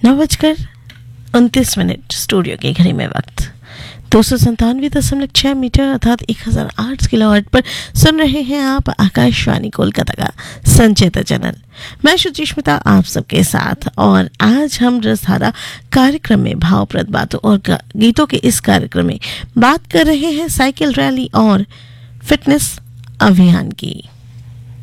9:29 studio की घड़ी में वक्त 297.6 मीटर अर्थात 1008 किलोहर्ट्ज पर सुन रहे हैं आप आकाशवाणी कोलकाता का संचेता चैनल। मैं सुचिस्मिता आप सबके साथ, और आज हम रसधारा कार्यक्रम में भावप्रद बातों और गीतों के इस कार्यक्रम में बात कर रहे हैं साइकिल रैली और फिटनेस अभियान की।